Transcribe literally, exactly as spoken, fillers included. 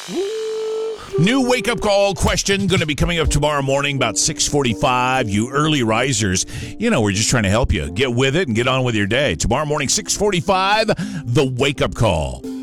New wake-up call question going to be coming up tomorrow morning about six forty-five. You early risers, you know, we're just trying to help you. Get with it and get on with your day. Tomorrow morning, six forty-five, the wake-up call.